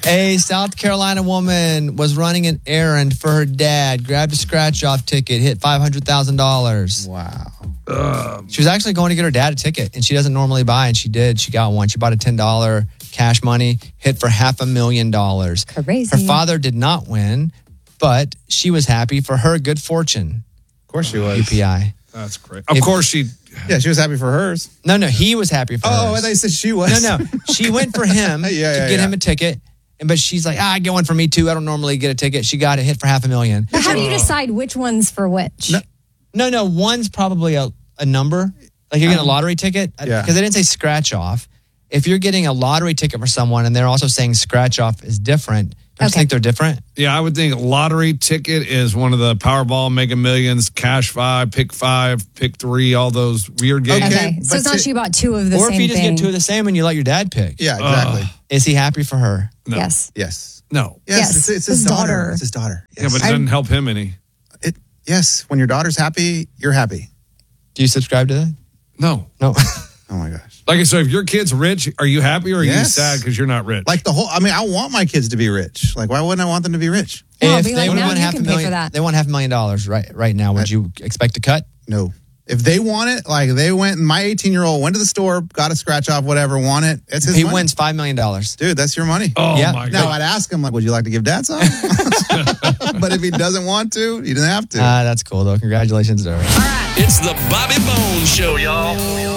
A South Carolina woman was running an errand for her dad, grabbed a scratch-off ticket, hit $500,000. Wow. She was actually going to get her dad a ticket, and she doesn't normally buy, and she did. She got one. She bought a $10 cash money, hit for $500,000. Crazy. Her father did not win, but she was happy for her good fortune. Of course she was. UPI. That's great. Of course she... Yeah, she was happy for hers. No, he was happy for hers. Oh, I thought you said she was. No. She went for him to get him a ticket. But she's like, I get one for me too. I don't normally get a ticket. She got it, hit for $500,000. But how do you decide which one's for which? No. One's probably a number. Like you're getting a lottery ticket. Yeah. Because they didn't say scratch off. If you're getting a lottery ticket for someone and they're also saying scratch off is different, don't you think they're different? Yeah, I would think lottery ticket is one of the Powerball, Mega Millions, Cash 5, Pick 5, Pick 3, all those weird games. Okay. So it's not she bought two of the or same if you just thing. get two of the same and you let your dad pick. Yeah, exactly. Is he happy for her? No. Yes. Yes. No. Yes. It's his daughter. It's his daughter. Yes. Yeah, but it doesn't help him any. Yes. When your daughter's happy, you're happy. Do you subscribe to that? No. Oh my gosh. Like, so if your kid's rich, are you happy or are you Yes. sad because you're not rich? Like I want my kids to be rich. Like, why wouldn't I want them to be rich? Well, If be they like, now won you half can a pay for million, that. they won $500,000 right now. Would you expect a cut? No. If they want it, like they went, my 18-year-old went to the store, got a scratch off, whatever, want it. It's his He money. wins $5 million. Dude, that's your money. oh, yeah. my Now God. I'd ask him, like, would you like to give dad some? But if he doesn't want to, he doesn't have to. That's cool though. Congratulations to her. It's the Bobby Bones Show, y'all.